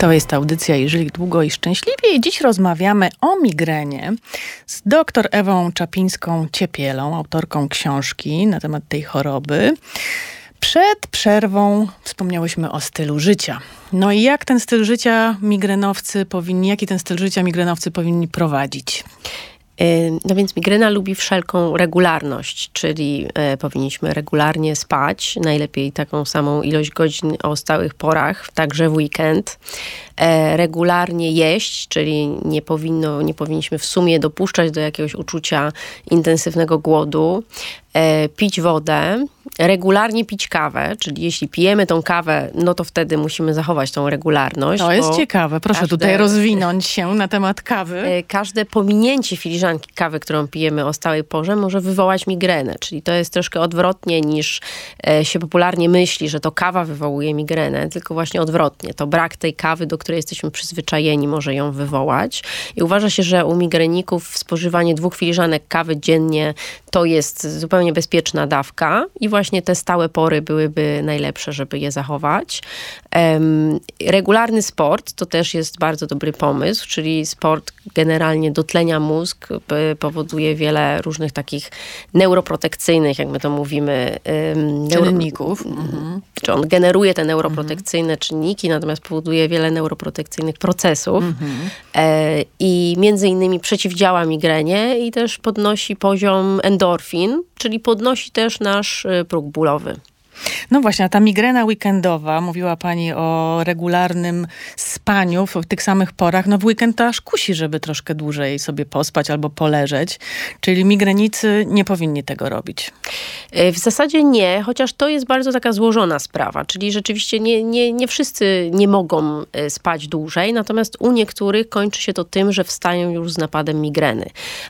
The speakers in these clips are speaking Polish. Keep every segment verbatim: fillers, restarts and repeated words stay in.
To jest audycja I żyli długo i szczęśliwie i dziś rozmawiamy o migrenie z dr Ewą Czapińską-Ciepielą, autorką książki na temat tej choroby. Przed przerwą wspomniałyśmy o stylu życia. No i jak ten styl życia migrenowcy powinni, jaki ten styl życia migrenowcy powinni prowadzić? No więc migrena lubi wszelką regularność, czyli e, powinniśmy regularnie spać, najlepiej taką samą ilość godzin o stałych porach, także w weekend. E, regularnie jeść, czyli nie powinno, nie powinniśmy w sumie dopuszczać do jakiegoś uczucia intensywnego głodu. E, pić wodę, regularnie pić kawę, czyli jeśli pijemy tą kawę, no to wtedy musimy zachować tą regularność. To jest ciekawe, proszę każde, tutaj rozwinąć się na temat kawy. E, każde pominięcie filiżanki kawy, którą pijemy o stałej porze, może wywołać migrenę, czyli to jest troszkę odwrotnie niż e, się popularnie myśli, że to kawa wywołuje migrenę, tylko właśnie odwrotnie. To brak tej kawy, do której jesteśmy przyzwyczajeni, może ją wywołać. I uważa się, że u migreników spożywanie dwóch filiżanek kawy dziennie to jest zupełnie bezpieczna dawka i właśnie te stałe pory byłyby najlepsze, żeby je zachować. Um, regularny sport to też jest bardzo dobry pomysł, czyli sport generalnie dotlenia mózg, powoduje wiele różnych takich neuroprotekcyjnych, jak my to mówimy, um, czynników. Neuro, mhm. Czy on generuje te neuroprotekcyjne mhm. czynniki, natomiast powoduje wiele neuroprotekcyjnych procesów mhm. e, i między innymi przeciwdziała migrenie i też podnosi poziom endorfin, czyli podnosi też nasz próg bólowy. No właśnie, a ta migrena weekendowa, mówiła pani o regularnym spaniu w tych samych porach, no w weekend to aż kusi, żeby troszkę dłużej sobie pospać albo poleżeć, czyli migrenicy nie powinni tego robić. W zasadzie nie, chociaż to jest bardzo taka złożona sprawa, czyli rzeczywiście nie, nie, nie wszyscy nie mogą spać dłużej, natomiast u niektórych kończy się to tym, że wstają już z napadem migreny.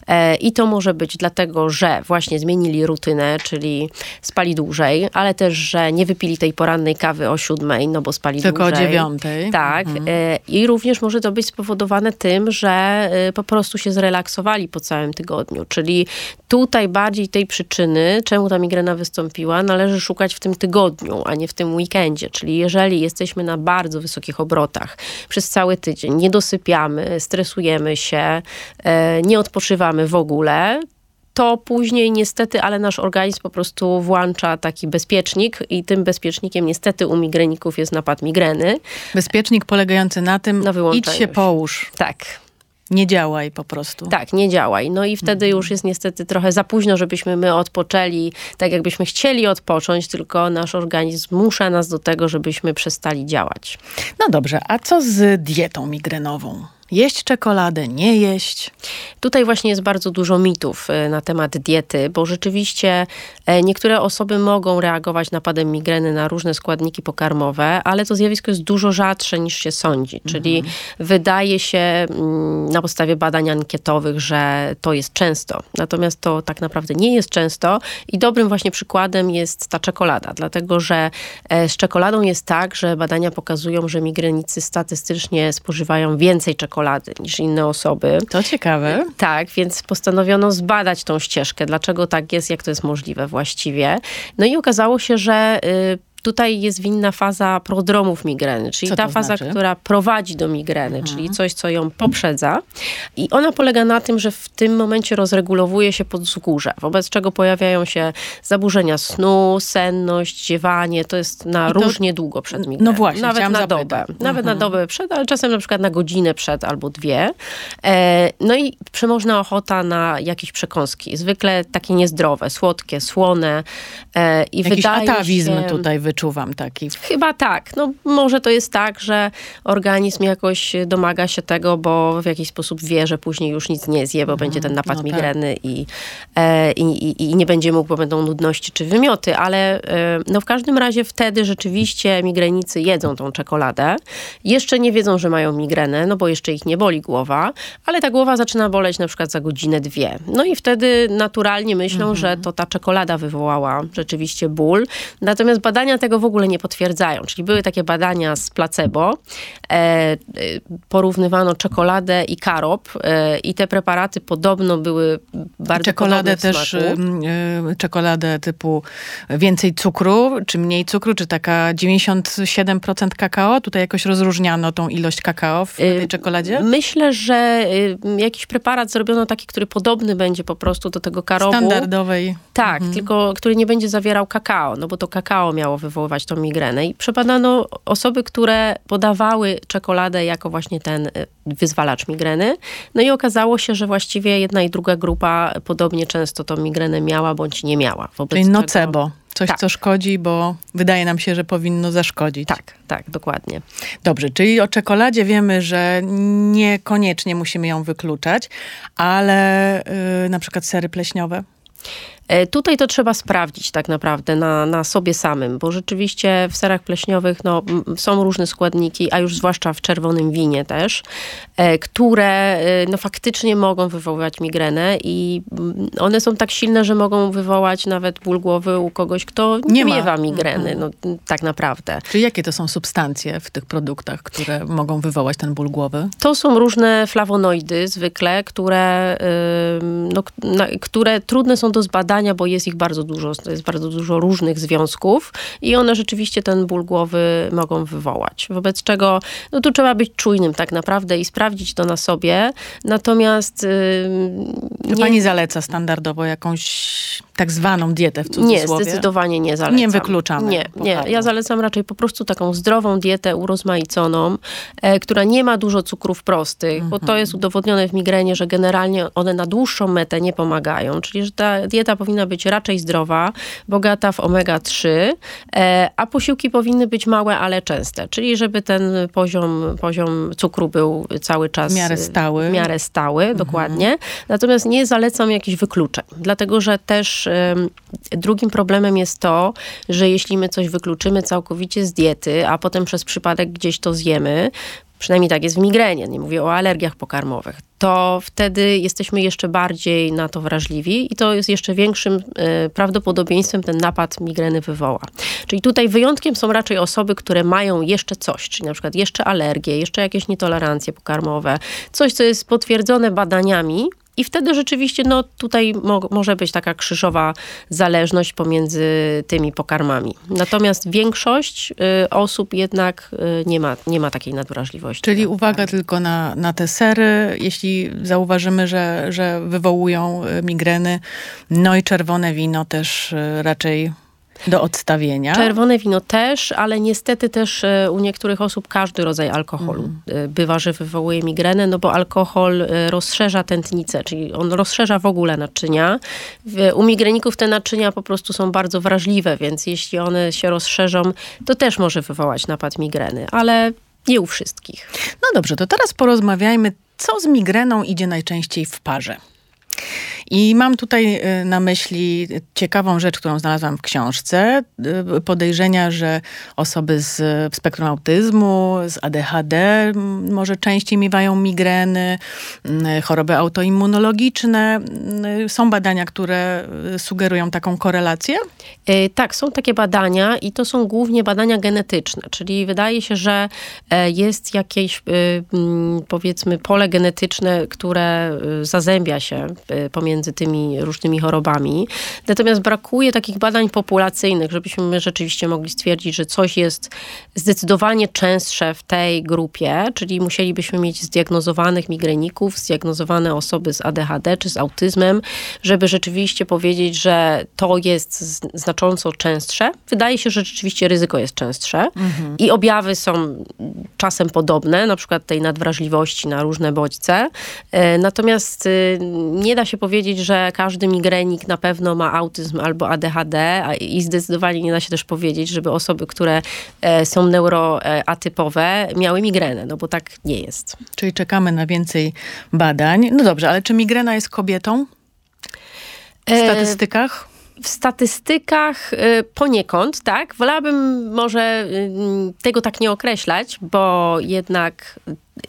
I to może być dlatego, że właśnie zmienili rutynę, czyli spali dłużej, ale też że nie wypili tej porannej kawy o siódmej, no bo spali tylko dłużej. o dziewiątej. Tak. Mhm. I również może to być spowodowane tym, że po prostu się zrelaksowali po całym tygodniu. Czyli tutaj bardziej tej przyczyny, czemu ta migrena wystąpiła, należy szukać w tym tygodniu, a nie w tym weekendzie. Czyli jeżeli jesteśmy na bardzo wysokich obrotach przez cały tydzień, nie dosypiamy, stresujemy się, nie odpoczywamy w ogóle, to później niestety, ale nasz organizm po prostu włącza taki bezpiecznik i tym bezpiecznikiem niestety u migreników jest napad migreny. Bezpiecznik polegający na tym, na idź się połóż. Tak. Nie działaj po prostu. Tak, nie działaj. No i wtedy mhm. już jest niestety trochę za późno, żebyśmy my odpoczęli tak, jakbyśmy chcieli odpocząć, tylko nasz organizm zmusza nas do tego, żebyśmy przestali działać. No dobrze, a co z dietą migrenową? Jeść czekoladę, nie jeść? Tutaj właśnie jest bardzo dużo mitów na temat diety, bo rzeczywiście niektóre osoby mogą reagować napadem migreny na różne składniki pokarmowe, ale to zjawisko jest dużo rzadsze niż się sądzi. Mhm. Czyli wydaje się na podstawie badań ankietowych, że to jest często. Natomiast to tak naprawdę nie jest często i dobrym właśnie przykładem jest ta czekolada, dlatego że z czekoladą jest tak, że badania pokazują, że migrenicy statystycznie spożywają więcej czekolady niż inne osoby. To ciekawe. Tak, więc postanowiono zbadać tą ścieżkę, dlaczego tak jest, jak to jest możliwe właściwie. No i okazało się, że y, tutaj jest winna faza prodromów migreny, czyli co ta faza, znaczy? która prowadzi do migreny, mhm. czyli coś, co ją poprzedza. I ona polega na tym, że w tym momencie rozregulowuje się podzgórze, wobec czego pojawiają się zaburzenia snu, senność, ziewanie. To jest na to, różnie długo przed migreną. No właśnie, Nawet na zapytać. dobę. Mhm. Nawet na dobę przed, ale czasem na przykład na godzinę przed albo dwie. E, no i przemożna ochota na jakieś przekąski. Zwykle takie niezdrowe, słodkie, słone. E, i Jakiś wydaje atawizm się, tutaj wyczuwam taki. Chyba tak. No może to jest tak, że organizm jakoś domaga się tego, bo w jakiś sposób wie, że później już nic nie zje, bo mhm, będzie ten napad no migreny tak. i, e, i, i nie będzie mógł, bo będą nudności czy wymioty, ale e, no w każdym razie wtedy rzeczywiście migrenicy jedzą tą czekoladę. Jeszcze nie wiedzą, że mają migrenę, no bo jeszcze ich nie boli głowa, ale ta głowa zaczyna boleć na przykład za godzinę, dwie. No i wtedy naturalnie myślą, mhm. że to ta czekolada wywołała rzeczywiście ból. Natomiast badania tego w ogóle nie potwierdzają. Czyli były takie badania z placebo, e, porównywano czekoladę i karop e, i te preparaty podobno były bardzo czekoladę podobne w też, smaku. y, czekoladę typu więcej cukru, czy mniej cukru, czy taka dziewięćdziesiąt siedem procent kakao? Tutaj jakoś rozróżniano tą ilość kakao w tej czekoladzie? Myślę, że y, jakiś preparat zrobiono taki, który podobny będzie po prostu do tego karobu. Standardowej. Tak, mhm. tylko który nie będzie zawierał kakao, no bo to kakao miało wywoływać tą migrenę. I przebadano osoby, które podawały czekoladę jako właśnie ten wyzwalacz migreny. No i okazało się, że właściwie jedna i druga grupa podobnie często tą migrenę miała bądź nie miała. Wobec Czyli czego... nocebo. Coś, tak. co szkodzi, bo wydaje nam się, że powinno zaszkodzić. Tak, tak, dokładnie. Dobrze, czyli o czekoladzie wiemy, że niekoniecznie musimy ją wykluczać, ale yy, na przykład sery pleśniowe? Tutaj to trzeba sprawdzić tak naprawdę na, na sobie samym, bo rzeczywiście w serach pleśniowych no, są różne składniki, a już zwłaszcza w czerwonym winie też, e, które e, no, faktycznie mogą wywoływać migrenę i one są tak silne, że mogą wywołać nawet ból głowy u kogoś, kto nie, nie miewa migreny, no, tak naprawdę. Czyli jakie to są substancje w tych produktach, które mogą wywołać ten ból głowy? To są różne flawonoidy zwykle, które, y, no, na, które trudne są do zbadania, bo jest ich bardzo dużo, to jest bardzo dużo różnych związków i one rzeczywiście ten ból głowy mogą wywołać. Wobec czego no tu trzeba być czujnym tak naprawdę i sprawdzić to na sobie. Natomiast yy, nie... Pani zaleca standardowo jakąś tak zwaną dietę w cudzysłowie? Nie, zdecydowanie nie zalecam. Nie wykluczamy. Nie, nie. Ja zalecam raczej po prostu taką zdrową dietę urozmaiconą, e, która nie ma dużo cukrów prostych, mm-hmm. bo to jest udowodnione w migrenie, że generalnie one na dłuższą metę nie pomagają. Czyli, że ta dieta powinna być raczej zdrowa, bogata w omega trzy, e, a posiłki powinny być małe, ale częste. Czyli żeby ten poziom, poziom cukru był cały czas w miarę stały. W miarę stały, mm-hmm. dokładnie. Natomiast nie zalecam jakichś wykluczeń. Dlatego, że też y, drugim problemem jest to, że jeśli my coś wykluczymy całkowicie z diety, a potem przez przypadek gdzieś to zjemy, przynajmniej tak jest w migrenie, nie mówię o alergiach pokarmowych, to wtedy jesteśmy jeszcze bardziej na to wrażliwi i to jest jeszcze większym y, prawdopodobieństwem ten napad migreny wywoła. Czyli tutaj wyjątkiem są raczej osoby, które mają jeszcze coś, czyli na przykład jeszcze alergie, jeszcze jakieś nietolerancje pokarmowe, coś, co jest potwierdzone badaniami. I wtedy rzeczywiście no, tutaj mo- może być taka krzyżowa zależność pomiędzy tymi pokarmami. Natomiast większość y, osób jednak y, nie ma, nie ma takiej nadwrażliwości. Czyli uwaga tylko na, na te sery, jeśli zauważymy, że, że wywołują migreny. No i czerwone wino też y, raczej do odstawienia. Czerwone wino też, ale niestety też u niektórych osób każdy rodzaj alkoholu mm. bywa, że wywołuje migrenę, no bo alkohol rozszerza tętnicę, czyli on rozszerza w ogóle naczynia. U migreników te naczynia po prostu są bardzo wrażliwe, więc jeśli one się rozszerzą, to też może wywołać napad migreny, ale nie u wszystkich. No dobrze, to teraz porozmawiajmy, co z migreną idzie najczęściej w parze. I mam tutaj na myśli ciekawą rzecz, którą znalazłam w książce. Podejrzenia, że osoby z spektrum autyzmu, z A D H D może częściej miewają migreny, choroby autoimmunologiczne. Są badania, które sugerują taką korelację? Tak, są takie badania i to są głównie badania genetyczne, czyli wydaje się, że jest jakieś powiedzmy pole genetyczne, które zazębia się pomiędzy tymi różnymi chorobami. Natomiast brakuje takich badań populacyjnych, żebyśmy rzeczywiście mogli stwierdzić, że coś jest zdecydowanie częstsze w tej grupie, czyli musielibyśmy mieć zdiagnozowanych migreników, zdiagnozowane osoby z A D H D czy z autyzmem, żeby rzeczywiście powiedzieć, że to jest znacząco częstsze. Wydaje się, że rzeczywiście ryzyko jest częstsze mhm. i objawy są czasem podobne, na przykład tej nadwrażliwości na różne bodźce. Natomiast nie da się powiedzieć, że każdy migrenik na pewno ma autyzm albo A D H D i zdecydowanie nie da się też powiedzieć, żeby osoby, które są neuroatypowe, miały migrenę, no bo tak nie jest. Czyli czekamy na więcej badań. No dobrze, ale czy migrena jest kobietą w statystykach? W statystykach poniekąd, tak. Wolałabym może tego tak nie określać, bo jednak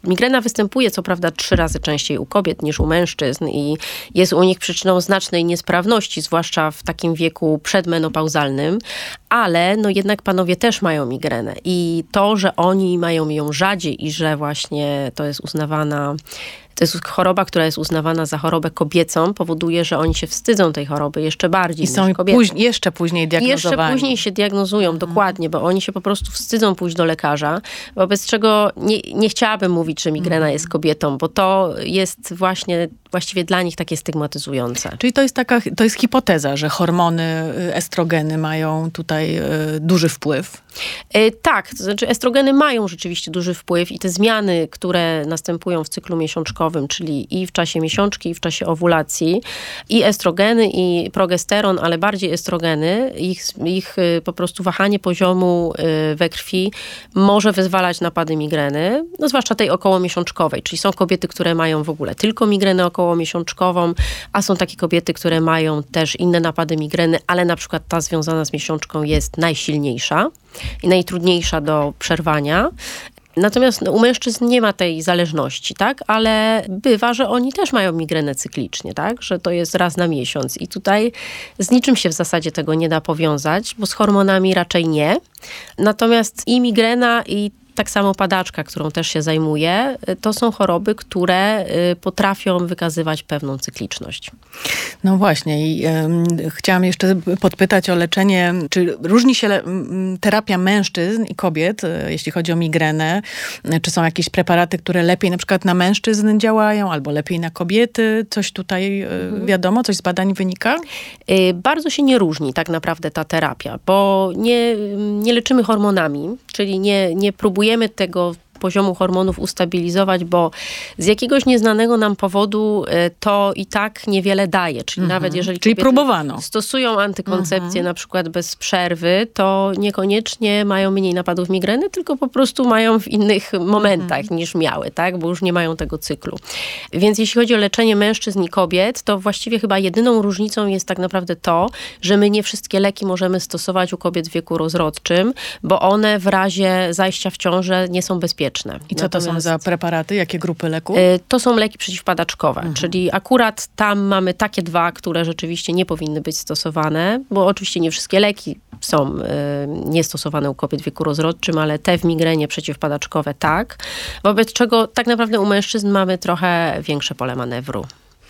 Migrena występuje co prawda trzy razy częściej u kobiet niż u mężczyzn i jest u nich przyczyną znacznej niesprawności, zwłaszcza w takim wieku przedmenopauzalnym, ale no jednak panowie też mają migrenę i to, że oni mają ją rzadziej i że właśnie to jest uznawana To jest choroba, która jest uznawana za chorobę kobiecą, powoduje, że oni się wstydzą tej choroby jeszcze bardziej I są niż kobiety. Później, jeszcze później diagnozowani. I jeszcze później się diagnozują, mhm. dokładnie, bo oni się po prostu wstydzą pójść do lekarza, wobec czego nie, nie chciałabym mówić, że migrena mhm. jest kobietą, bo to jest właśnie właściwie dla nich takie stygmatyzujące. Czyli to jest taka, to jest hipoteza, że hormony, estrogeny mają tutaj y, duży wpływ? Y, tak, to znaczy estrogeny mają rzeczywiście duży wpływ i te zmiany, które następują w cyklu miesiączkowym, czyli i w czasie miesiączki, i w czasie owulacji, i estrogeny, i progesteron, ale bardziej estrogeny, ich, ich y, po prostu wahanie poziomu y, we krwi może wyzwalać napady migreny, no zwłaszcza tej okołomiesiączkowej, czyli są kobiety, które mają w ogóle tylko migrenę okołomiesiączkową, a są takie kobiety, które mają też inne napady migreny, ale na przykład ta związana z miesiączką jest najsilniejsza i najtrudniejsza do przerwania. Natomiast no, u mężczyzn nie ma tej zależności, tak? Ale bywa, że oni też mają migrenę cyklicznie, tak? Że to jest raz na miesiąc i tutaj z niczym się w zasadzie tego nie da powiązać, bo z hormonami raczej nie. Natomiast i migrena, i tak samo padaczka, którą też się zajmuję, to są choroby, które potrafią wykazywać pewną cykliczność. No właśnie i y, chciałam jeszcze podpytać o leczenie, czy różni się le- terapia mężczyzn i kobiet, y, jeśli chodzi o migrenę? Y, czy są jakieś preparaty, które lepiej na przykład na mężczyzn działają, albo lepiej na kobiety? Coś tutaj y, mhm. wiadomo, coś z badań wynika? Y, bardzo się nie różni tak naprawdę ta terapia, bo nie, nie leczymy hormonami, czyli nie, nie próbujemy Próbujemy tego poziomu hormonów ustabilizować, bo z jakiegoś nieznanego nam powodu to i tak niewiele daje. Czyli mhm. nawet jeżeli Czyli próbowano. stosują antykoncepcję mhm. na przykład bez przerwy, to niekoniecznie mają mniej napadów migreny, tylko po prostu mają w innych momentach mhm. niż miały, tak? Bo już nie mają tego cyklu. Więc jeśli chodzi o leczenie mężczyzn i kobiet, to właściwie chyba jedyną różnicą jest tak naprawdę to, że my nie wszystkie leki możemy stosować u kobiet w wieku rozrodczym, bo one w razie zajścia w ciążę nie są bezpieczne. I co Natomiast, to są za preparaty? Jakie grupy leków? Y, to są leki przeciwpadaczkowe, mhm. czyli akurat tam mamy takie dwa, które rzeczywiście nie powinny być stosowane, bo oczywiście nie wszystkie leki są y, niestosowane u kobiet w wieku rozrodczym, ale te w migrenie przeciwpadaczkowe tak, wobec czego tak naprawdę u mężczyzn mamy trochę większe pole manewru.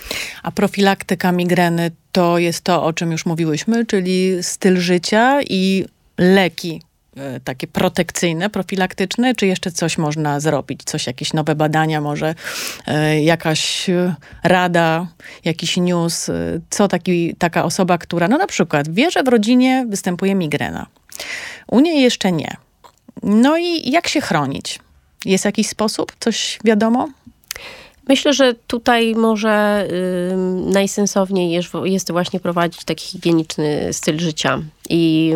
A profilaktyka migreny to jest to, o czym już mówiłyśmy, czyli styl życia i leki takie protekcyjne, profilaktyczne, czy jeszcze coś można zrobić? Coś, jakieś nowe badania, może e, jakaś rada, jakiś news, co taki, taka osoba, która no na przykład wie, że w rodzinie występuje migrena. U niej jeszcze nie. No i jak się chronić? Jest jakiś sposób? Coś wiadomo? Myślę, że tutaj może y, najsensowniej jest, jest właśnie prowadzić taki higieniczny styl życia i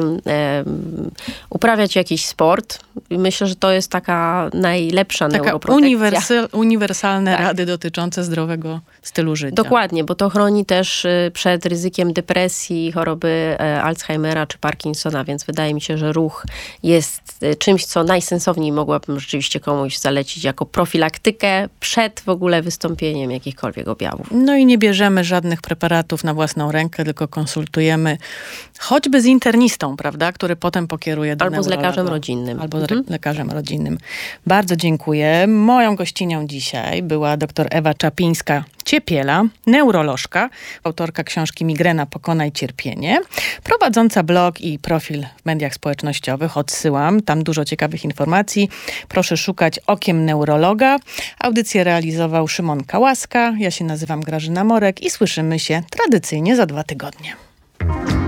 y, uprawiać jakiś sport. Myślę, że to jest taka najlepsza taka neuroprotekcja. Uniwersal, uniwersalne tak. rady dotyczące zdrowego stylu życia. Dokładnie, bo to chroni też y, przed ryzykiem depresji, choroby y, Alzheimera czy Parkinsona, więc wydaje mi się, że ruch jest y, czymś, co najsensowniej mogłabym rzeczywiście komuś zalecić jako profilaktykę przed w ogóle wystąpieniem jakichkolwiek objawów. No i nie bierzemy żadnych preparatów na własną rękę, tylko konsultujemy choćby z internistą, prawda, który potem pokieruje do Albo neurologa. z lekarzem rodzinnym. Albo mhm. z lekarzem rodzinnym. Bardzo dziękuję. Moją gościnią dzisiaj była dr Ewa Czapińska-Ciepiela, neurolożka, autorka książki Migrena pokonaj cierpienie, prowadząca blog i profil w mediach społecznościowych. Odsyłam, tam dużo ciekawych informacji. Proszę szukać Okiem Neurologa. Audycję realizował Szymon Kałaska. Ja się nazywam Grażyna Morek i słyszymy się tradycyjnie za dwa tygodnie.